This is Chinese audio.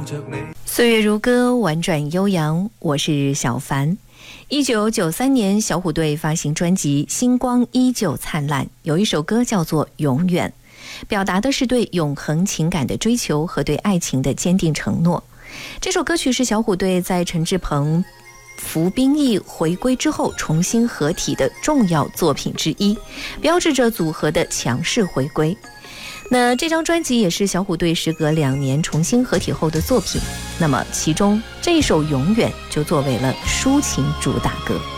岁月如歌，婉转悠扬，我是小凡。1993年，小虎队发行专辑《星光依旧灿烂》，有一首歌叫做《永远》，表达的是对永恒情感的追求和对爱情的坚定承诺。这首歌曲是小虎队在陈志朋、服兵役回归之后重新合体的重要作品之一，标志着组合的强势回归。那这张专辑也是小虎队时隔2年重新合体后的作品，那么其中这首《永远》就作为了抒情主打歌。